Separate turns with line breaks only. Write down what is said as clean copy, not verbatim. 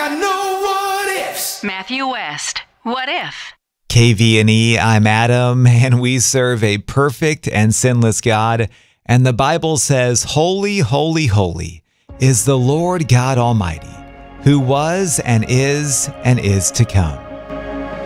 got no what ifs.
Matthew West, What If?
KVNE, I'm Adam, and we serve a perfect and sinless God. And the Bible says, "Holy, holy, holy is the Lord God Almighty, who was and is to come."